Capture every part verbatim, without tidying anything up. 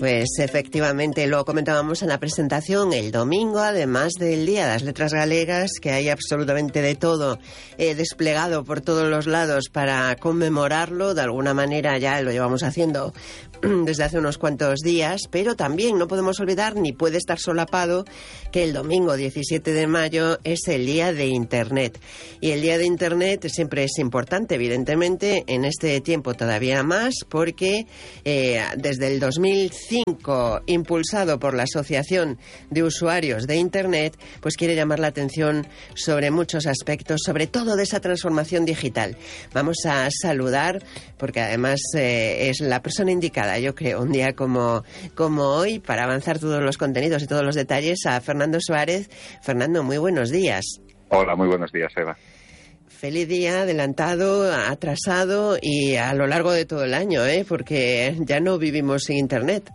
Pues efectivamente, lo comentábamos en la presentación, el domingo, además del Día de las Letras Galegas, que hay absolutamente de todo eh, desplegado por todos los lados para conmemorarlo. De alguna manera ya lo llevamos haciendo desde hace unos cuantos días, pero también no podemos olvidar, ni puede estar solapado, que el domingo diecisiete de mayo es el Día de Internet. Y el Día de Internet siempre es importante, evidentemente, en este tiempo todavía más, porque eh, desde el dos mil cinco, impulsado por la Asociación de Usuarios de Internet, pues quiere llamar la atención sobre muchos aspectos, sobre todo de esa transformación digital. Vamos a saludar, porque además eh, es la persona indicada, yo creo, un día como, como hoy, para avanzar todos los contenidos y todos los detalles, a Fernando Suárez. Fernando, muy buenos días. Hola, muy buenos días, Eva. Feliz día, adelantado, atrasado y a lo largo de todo el año, ¿eh? Porque ya no vivimos sin Internet.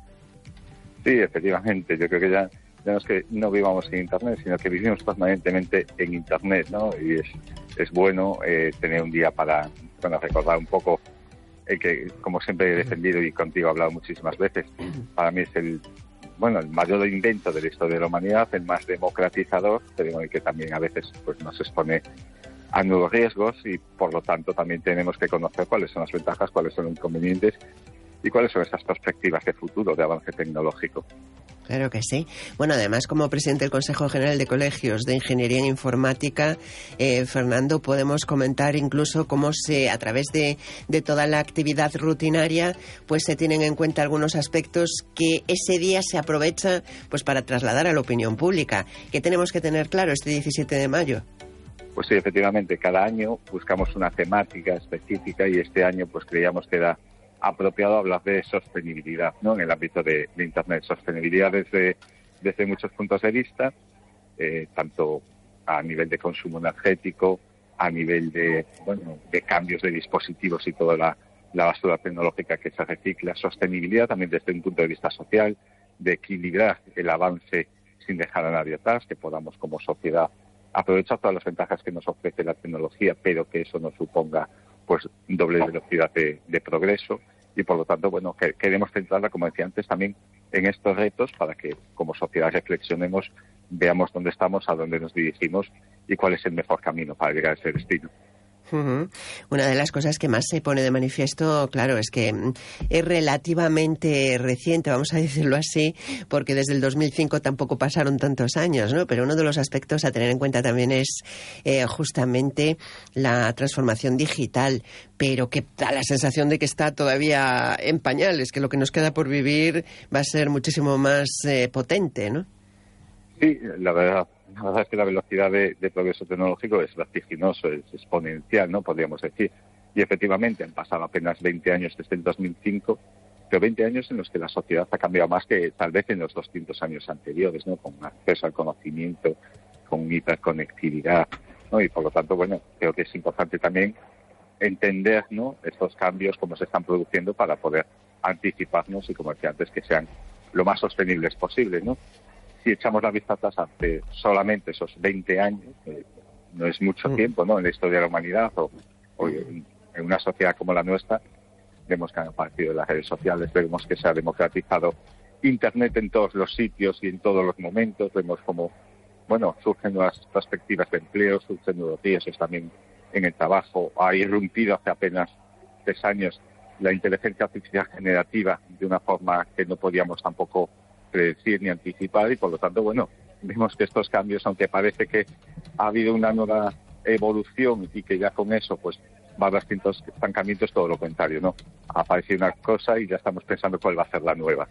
Sí, efectivamente. Yo creo que ya, ya no es que no vivamos sin Internet, sino que vivimos permanentemente en Internet, ¿no? Y es, es bueno eh, tener un día para, para recordar un poco el que, como siempre he defendido y contigo he hablado muchísimas veces, para mí es el, bueno, el mayor invento de la historia de la humanidad, el más democratizador, pero el que también a veces pues nos expone a nuevos riesgos y por lo tanto también tenemos que conocer cuáles son las ventajas, cuáles son los inconvenientes y cuáles son estas perspectivas de futuro, de avance tecnológico. Claro que sí. Bueno, además, como presidente del Consejo General de Colegios de Ingeniería en Informática, eh, Fernando, podemos comentar incluso cómo se, a través de, de toda la actividad rutinaria, pues se tienen en cuenta algunos aspectos que ese día se aprovecha pues para trasladar a la opinión pública. ¿Qué tenemos que tener claro este diecisiete de mayo? Pues sí, efectivamente, cada año buscamos una temática específica y este año pues creíamos que era apropiado hablar de sostenibilidad, ¿no? En el ámbito de, de Internet. Sostenibilidad desde, desde muchos puntos de vista, eh, tanto a nivel de consumo energético, a nivel de, bueno, de cambios de dispositivos y toda la, la basura tecnológica que se recicla. Sostenibilidad también desde un punto de vista social, de equilibrar el avance sin dejar a nadie atrás, que podamos como sociedad aprovechar todas las ventajas que nos ofrece la tecnología, pero que eso no suponga pues doble velocidad de, de progreso y por lo tanto, bueno, que, queremos centrarla, como decía antes, también en estos retos para que como sociedad reflexionemos, veamos dónde estamos, a dónde nos dirigimos y cuál es el mejor camino para llegar a ese destino. Uh-huh. Una de las cosas que más se pone de manifiesto, claro, es que es relativamente reciente, vamos a decirlo así, porque desde el dos mil cinco tampoco pasaron tantos años, ¿no? Pero uno de los aspectos a tener en cuenta también es eh, justamente la transformación digital, pero que da la sensación de que está todavía en pañales, que lo que nos queda por vivir va a ser muchísimo más eh, potente, ¿no? Sí, la verdad. La verdad es que la velocidad de, de progreso tecnológico es vertiginoso, es exponencial, ¿no? Podríamos decir. Y efectivamente han pasado apenas veinte años desde el dos mil cinco, pero veinte años en los que la sociedad ha cambiado más que tal vez en los doscientos años anteriores, ¿no? Con acceso al conocimiento, con hiperconectividad, ¿no? Y por lo tanto, bueno, creo que es importante también entender, ¿no?, estos cambios, cómo se están produciendo para poder anticiparnos y, como decía antes, que sean lo más sostenibles posible, ¿no? Si echamos la vista atrás ante solamente esos veinte años, eh, no es mucho tiempo, ¿no?, en la historia de la humanidad o, o en, en una sociedad como la nuestra, vemos que han aparecido las redes sociales, vemos que se ha democratizado Internet en todos los sitios y en todos los momentos, vemos como, bueno, surgen nuevas perspectivas de empleo, surgen nuevos riesgos también en el trabajo, ha irrumpido hace apenas tres años la inteligencia artificial generativa de una forma que no podíamos tampoco predecir ni anticipar y por lo tanto, bueno, vemos que estos cambios, aunque parece que ha habido una nueva evolución y que ya con eso pues va a haber distintos estancamientos, todo lo contrario, ¿no? Ha aparecido una cosa y ya estamos pensando cuál va a ser la nueva.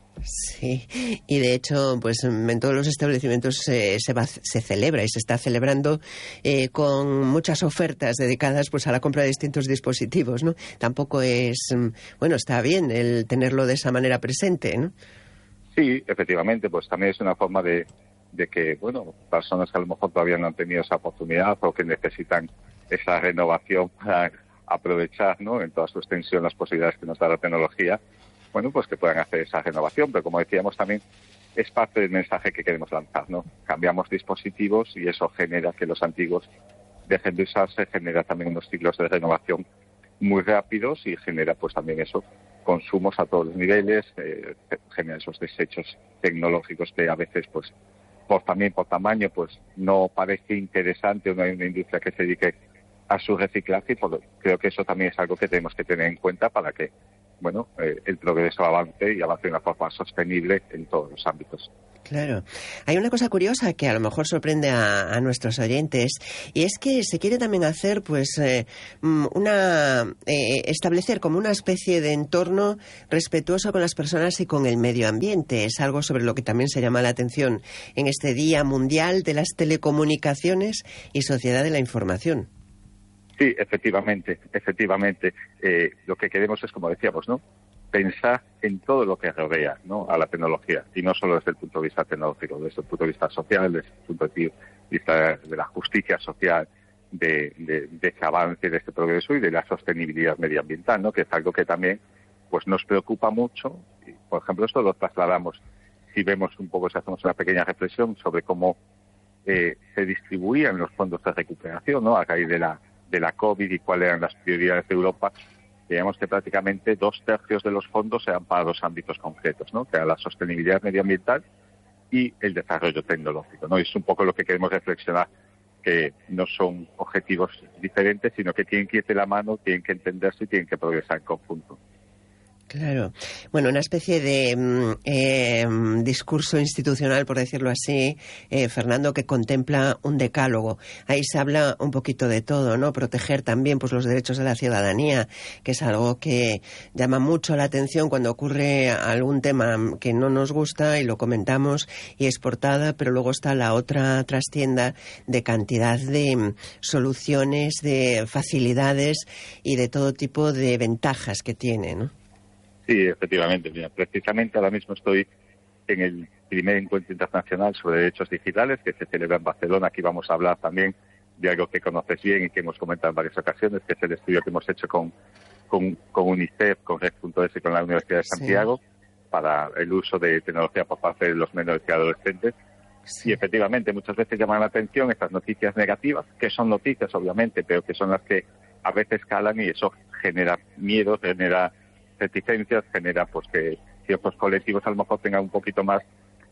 Sí, y de hecho, pues en todos los establecimientos eh, se va, se celebra y se está celebrando eh, con muchas ofertas dedicadas pues a la compra de distintos dispositivos, ¿no? Tampoco es, bueno, está bien el tenerlo de esa manera presente, ¿no? Sí, efectivamente, pues también es una forma de, de que, bueno, personas que a lo mejor todavía no han tenido esa oportunidad o que necesitan esa renovación para aprovechar, ¿no?, en toda su extensión las posibilidades que nos da la tecnología, bueno, pues que puedan hacer esa renovación, pero como decíamos también, es parte del mensaje que queremos lanzar, ¿no? Cambiamos dispositivos y eso genera que los antiguos dejen de usarse, genera también unos ciclos de renovación muy rápidos y genera pues también eso, consumos a todos los niveles, eh, genera esos desechos tecnológicos que a veces, pues, por también por tamaño, pues no parece interesante o no hay una industria que se dedique a su reciclaje, y por, creo que eso también es algo que tenemos que tener en cuenta para que, bueno, eh, el progreso avance y avance de una forma sostenible en todos los ámbitos. Claro. Hay una cosa curiosa que a lo mejor sorprende a, a nuestros oyentes, y es que se quiere también hacer, pues, eh, una eh, establecer como una especie de entorno respetuoso con las personas y con el medio ambiente. Es algo sobre lo que también se llama la atención en este Día Mundial de las Telecomunicaciones y Sociedad de la Información. Sí, efectivamente, efectivamente. Eh, lo que queremos es, como decíamos, ¿no?, pensar en todo lo que rodea, ¿no?, a la tecnología, y no solo desde el punto de vista tecnológico, desde el punto de vista social, desde el punto de vista de la justicia social, de, de, de ese avance, de este progreso y de la sostenibilidad medioambiental, ¿no?, que es algo que también, pues, nos preocupa mucho. Y, por ejemplo, esto lo trasladamos, si vemos un poco, si hacemos una pequeña reflexión sobre cómo eh, se distribuían los fondos de recuperación, ¿no?, a raíz de la de la COVID y cuáles eran las prioridades de Europa. Veíamos que prácticamente dos tercios de los fondos eran para dos ámbitos concretos, ¿no?, que era la sostenibilidad medioambiental y el desarrollo tecnológico, ¿no? Y es un poco lo que queremos reflexionar, que no son objetivos diferentes, sino que tienen que ir de la mano, tienen que entenderse y tienen que progresar en conjunto. Claro. Bueno, una especie de eh, discurso institucional, por decirlo así, eh, Fernando, que contempla un decálogo. Ahí se habla un poquito de todo, ¿no? Proteger también, pues, los derechos de la ciudadanía, que es algo que llama mucho la atención cuando ocurre algún tema que no nos gusta y lo comentamos y es portada, pero luego está la otra trastienda de cantidad de soluciones, de facilidades y de todo tipo de ventajas que tiene, ¿no? Sí, efectivamente. Mira, precisamente ahora mismo estoy en el primer encuentro internacional sobre derechos digitales que se celebra en Barcelona. Aquí vamos a hablar también de algo que conoces bien y que hemos comentado en varias ocasiones, que es el estudio que hemos hecho con, con, con UNICEF, con Red punto es y con la Universidad de Santiago, sí, para el uso de tecnología por parte de los menores y adolescentes. Sí. Y efectivamente muchas veces llaman la atención estas noticias negativas, que son noticias obviamente, pero que son las que a veces calan y eso genera miedo, genera reticencias, genera pues que ciertos colectivos a lo mejor tengan un poquito más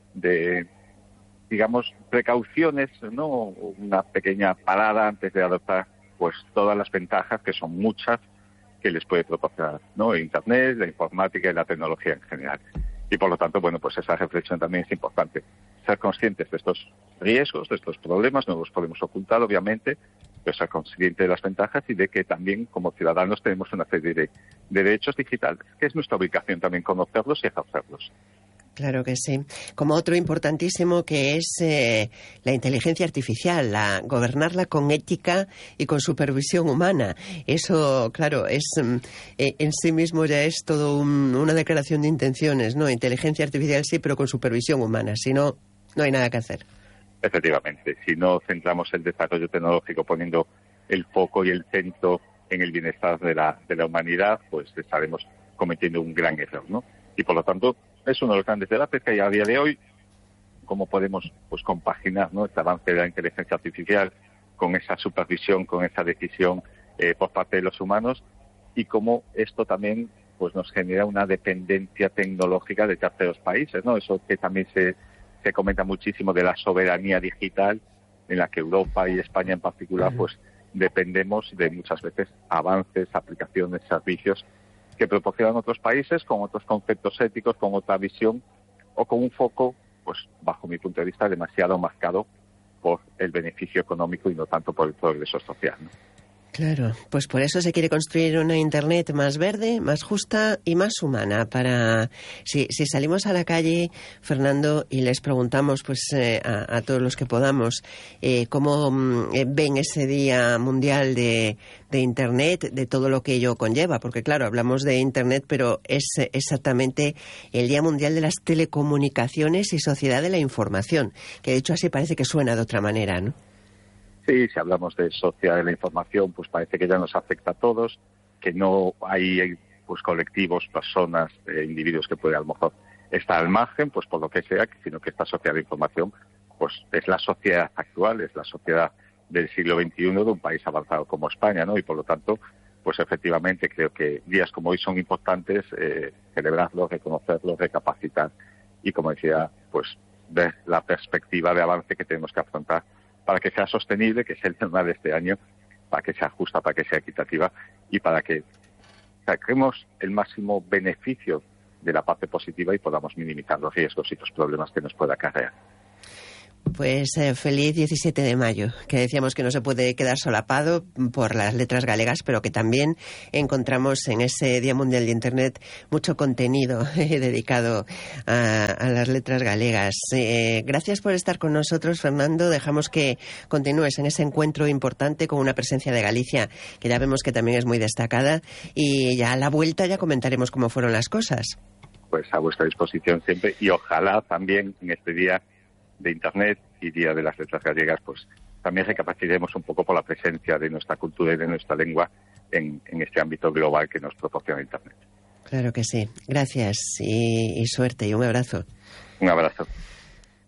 de, digamos, precauciones, ¿no? Una pequeña parada antes de adoptar pues todas las ventajas, que son muchas, que les puede proporcionar, ¿no?, Internet, la informática y la tecnología en general. Y por lo tanto, bueno, pues esa reflexión también es importante. Ser conscientes de estos riesgos, de estos problemas, no los podemos ocultar, obviamente, pero ser conscientes de las ventajas y de que también como ciudadanos tenemos una serie de, de derechos digitales, que es nuestra obligación también conocerlos y ejercerlos. Claro que sí. Como otro importantísimo que es eh, la inteligencia artificial, la gobernarla con ética y con supervisión humana. Eso, claro, es eh, en sí mismo ya es todo un, una declaración de intenciones, ¿no? Inteligencia artificial sí, pero con supervisión humana. Si no, no hay nada que hacer. Efectivamente. Si no centramos el desarrollo tecnológico poniendo el foco y el centro en el bienestar de la, de la humanidad, pues estaremos cometiendo un gran error, ¿no? Y por lo tanto, es uno de los grandes debates que hay a día de hoy, cómo podemos pues compaginar, ¿no?, este avance de la inteligencia artificial con esa supervisión, con esa decisión eh, por parte de los humanos, y cómo esto también pues nos genera una dependencia tecnológica de terceros países, ¿no? Eso que también se, se comenta muchísimo de la soberanía digital, en la que Europa y España en particular pues dependemos de muchas veces avances, aplicaciones, servicios que proporcionan otros países con otros conceptos éticos, con otra visión o con un foco, pues bajo mi punto de vista, demasiado marcado por el beneficio económico y no tanto por el progreso social, ¿no? Claro, pues por eso se quiere construir una Internet más verde, más justa y más humana. Para si, si salimos a la calle, Fernando, y les preguntamos pues eh, a, a todos los que podamos eh, cómo eh, ven ese Día Mundial de, de Internet, de todo lo que ello conlleva, porque claro, hablamos de Internet, pero es exactamente el Día Mundial de las Telecomunicaciones y Sociedad de la Información, que de hecho así parece que suena de otra manera, ¿no? Sí, si hablamos de sociedad de la información, pues parece que ya nos afecta a todos, que no hay pues colectivos, personas, eh, individuos que pueden a lo mejor estar al margen, pues por lo que sea, sino que esta sociedad de información pues es la sociedad actual, es la sociedad del siglo veintiuno de un país avanzado como España, ¿no? Y por lo tanto, pues efectivamente creo que días como hoy son importantes, eh, celebrarlos, reconocerlos, recapacitar y, como decía, pues ver la perspectiva de avance que tenemos que afrontar para que sea sostenible, que sea el tema de este año, para que sea justa, para que sea equitativa y para que saquemos el máximo beneficio de la parte positiva y podamos minimizar los riesgos y los problemas que nos pueda acarrear. Pues eh, feliz diecisiete de mayo, que decíamos que no se puede quedar solapado por las letras galegas, pero que también encontramos en ese Día Mundial de Internet mucho contenido eh, dedicado a, a las letras galegas. Eh, gracias por estar con nosotros, Fernando. Dejamos que continúes en ese encuentro importante con una presencia de Galicia, que ya vemos que también es muy destacada, y ya a la vuelta ya comentaremos cómo fueron las cosas. Pues a vuestra disposición siempre, y ojalá también en este día de Internet y Día de las Letras Gallegas, pues también recapacitemos un poco por la presencia de nuestra cultura y de nuestra lengua en, en este ámbito global que nos proporciona Internet. Claro que sí. Gracias y, y suerte y un abrazo. Un abrazo.